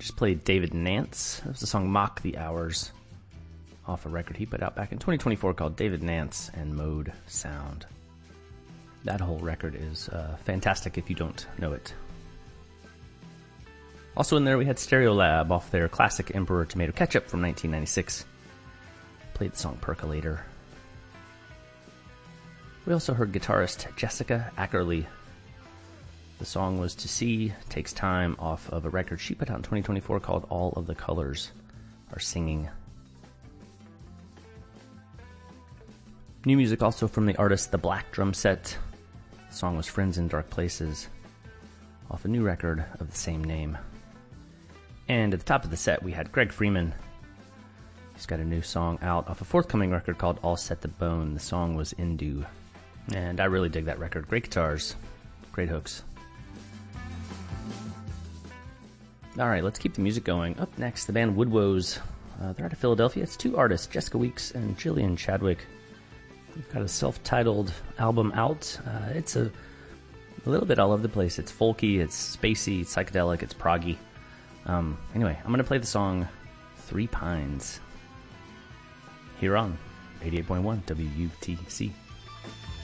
Just played David Nance. That was the song Mock the Hours off a record he put out back in 2024 called David Nance and Mode Sound. That whole record is fantastic if you don't know it. Also in there we had Stereolab off their classic Emperor Tomato Ketchup from 1996. Played the song Percolator. We also heard guitarist Jessica Ackerley. The song was To See Takes Time off of a record she put out in 2024 called All of the Colors Are Singing. New music also from the artist The Black Drum Set. The song was Friends in Dark Places off a new record of the same name. And at the top of the set we had Greg Freeman. He's got a new song out off a forthcoming record called All Set the Bone. The song was Indu. And I really dig that record. Great guitars, great hooks. Alright, let's keep the music going. Up next, the band Woodwoes. They're out of Philadelphia. It's two artists, Jessica Weeks and Jillian Chadwick. They've got a self-titled album out. It's a little bit all over the place. It's folky, it's spacey, it's psychedelic, it's proggy. Anyway, I'm going to play the song Three Pines here on 88.1 WUTC.